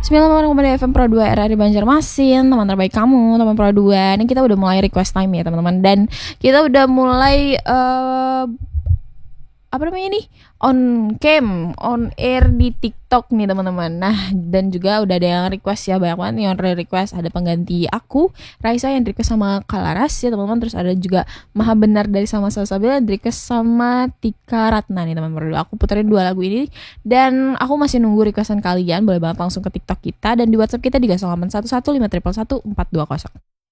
FM Pro 2 RRI Banjarmasin, teman terbaik kamu, teman Pro 2. Ini kita udah mulai request time ya teman-teman. Dan kita udah mulai on cam, on air di TikTok nih teman-teman. Nah, dan juga udah ada yang request ya, banyak banget nih yang request. Ada pengganti aku, Raisa, yang request sama Kalaras ya teman-teman. Terus ada juga Maha Benar dari Sama Salsabila yang request sama Tika Ratna nih teman-teman. Aku puterin 2 lagu ini dan aku masih nunggu requestan kalian. Boleh banget langsung ke TikTok kita dan di WhatsApp kita di 0811 511 420.